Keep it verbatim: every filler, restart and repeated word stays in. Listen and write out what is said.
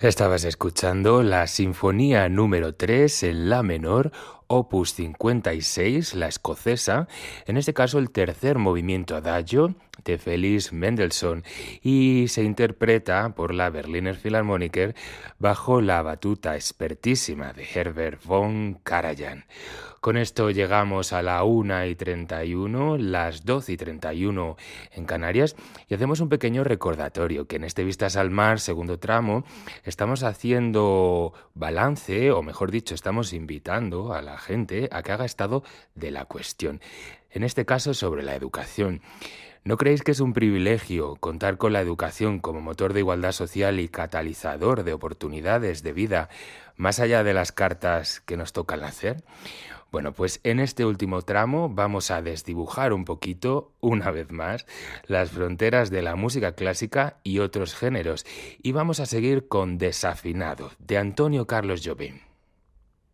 Estabas escuchando la Sinfonía número tres en La menor, opus cincuenta y seis, la escocesa, en este caso el tercer movimiento adagio de Felix Mendelssohn, y se interpreta por la Berliner Philharmoniker bajo la batuta expertísima de Herbert von Karajan. Con esto llegamos a la una y treinta y uno, las doce y treinta y uno en Canarias, y hacemos un pequeño recordatorio que en este Vistas al Mar, segundo tramo, estamos haciendo balance, o mejor dicho, estamos invitando a la gente a que haga estado de la cuestión. En este caso, sobre la educación. ¿No creéis que es un privilegio contar con la educación como motor de igualdad social y catalizador de oportunidades de vida, más allá de las cartas que nos tocan hacer? Bueno, pues en este último tramo vamos a desdibujar un poquito, una vez más, las fronteras de la música clásica y otros géneros, y vamos a seguir con Desafinado, de Antonio Carlos Jobim.